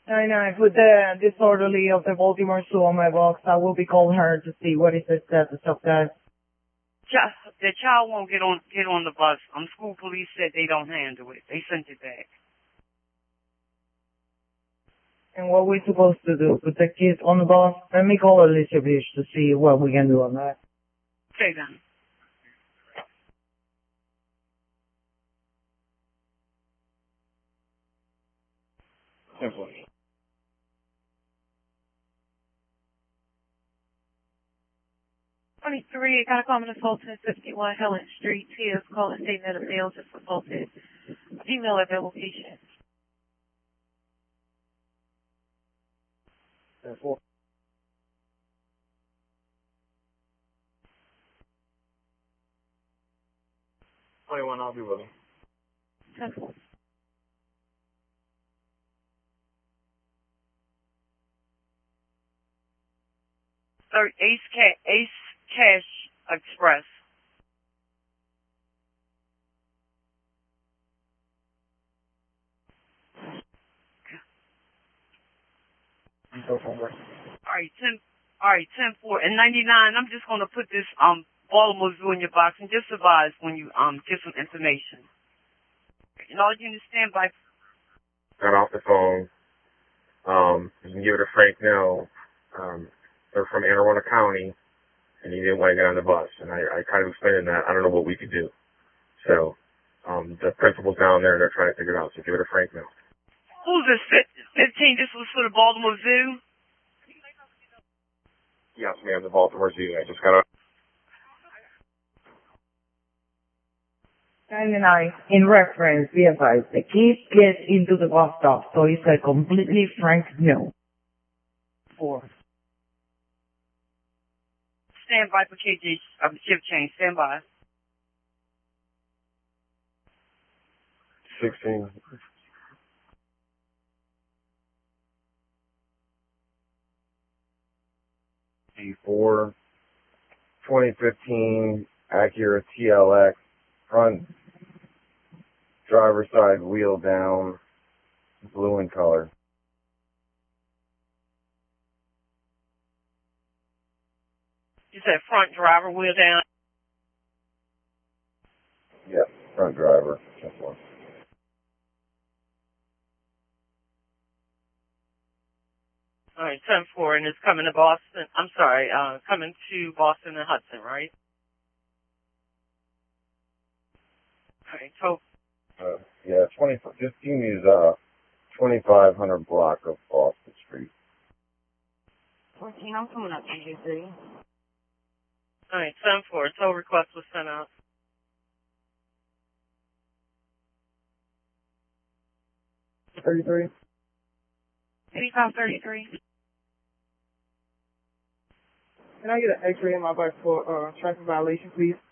I put the disorderly of the Baltimore Zoo on my box. I will be calling her to see what is the status of that. The child won't get on the bus. School police said they don't handle it. They sent it back. And what we supposed to do? Put the kid on the bus? Let me call Alicia Beach to see what we can do on that. Okay then. Simple. 23, got a common assaulted at 51 Helen Street. TS call a statement of male just assaulted. Female at their location. 10-4. I'll be with him. 10-4. Ace Cash Express. All right, 10-4 and 99. I'm just gonna put this Baltimore Zoo in your box and just advise when you get some information. You know, you understand by. Got off the phone. You can give it to Frank now. They're from Anne Arundel County, and he didn't want to get on the bus. And I kind of explained that I don't know what we could do. So the principal's down there, and they're trying to figure it out. So give it to Frank now. Who's this? 15. This was for the Baltimore Zoo. Yes, ma'am, the Baltimore Zoo. I just got a. 99, in reference, be advised, the kid gets into the bus stop, so it's a completely frank no. 4. Stand by for KJ shift change. Stand by. 16. D4. 2015 Acura TLX. Front driver's side wheel down, blue in color. You said front driver wheel down? Yep, front driver. Just one. All right, 10-4, and it's coming to Boston. I'm sorry, coming to Boston and Hudson, right? All right, so. Yeah, 15 is 2500 block of Boston Street. 14, I'm coming up to you, see. All right, 10-4. Tow request was sent out. $33. 8533. Can I get an X-ray in my bike for traffic violation, please?